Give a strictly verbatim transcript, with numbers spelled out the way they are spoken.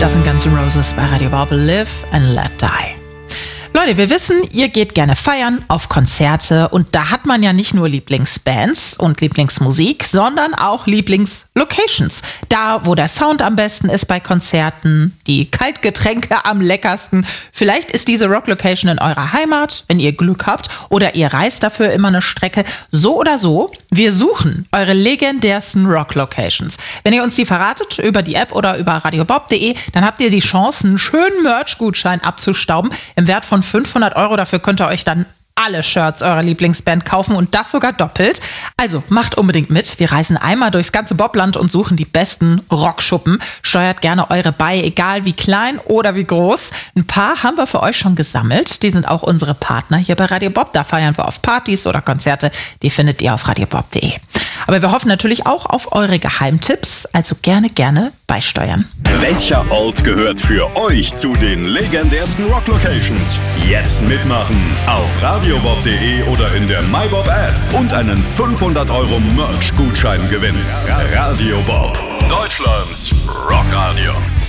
Das sind Guns N' Roses bei Radio Bob, Live and Let Die. Leute, wir wissen, ihr geht gerne feiern, auf Konzerte und da hat man ja nicht nur Lieblingsbands und Lieblingsmusik, sondern auch Lieblingslocations. Da, wo der Sound am besten ist bei Konzerten, die Kaltgetränke am leckersten. Vielleicht ist diese Rock-Location in eurer Heimat, wenn ihr Glück habt, oder ihr reist dafür immer eine Strecke. So oder so, wir suchen eure legendärsten Rock-Locations. Wenn ihr uns die verratet über die App oder über radiobob punkt de, dann habt ihr die Chance, einen schönen Merch-Gutschein abzustauben im Wert von fünfhundert Euro. Dafür könnt ihr euch dann alle Shirts eurer Lieblingsband kaufen und das sogar doppelt. Also macht unbedingt mit. Wir reisen einmal durchs ganze Bobland und suchen die besten Rockschuppen. Steuert gerne eure bei, egal wie klein oder wie groß. Ein paar haben wir für euch schon gesammelt. Die sind auch unsere Partner hier bei Radio Bob. Da feiern wir auf Partys oder Konzerte. Die findet ihr auf radiobob punkt de. Aber wir hoffen natürlich auch auf eure Geheimtipps. Also gerne, gerne beisteuern. Welcher Ort gehört für euch zu den legendärsten Rock-Locations? Jetzt mitmachen auf radiobob punkt de oder in der MyBob-App und einen fünfhundert Euro Merch-Gutschein gewinnen. Radio Bob, Deutschlands Rockradio.